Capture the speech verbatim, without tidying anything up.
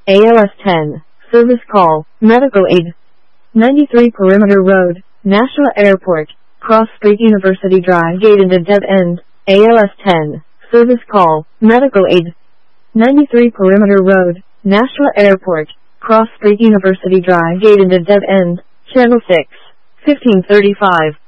A L S ten, service call, medical aid. ninety-three Perimeter Road, National Airport, Cross Street University Drive gate into dead end. A L S ten, service call, medical aid. ninety-three Perimeter Road, National Airport, Cross Street University Drive gate into dead end. Channel six, fifteen thirty-five.